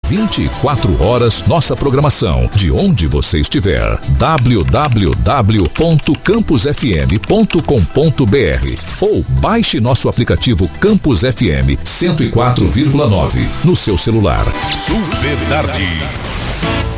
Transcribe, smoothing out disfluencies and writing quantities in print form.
24 horas nossa programação, de onde você estiver. www.campusfm.com.br ou baixe nosso aplicativo Campus FM 104,9 no seu celular. Super Tarde.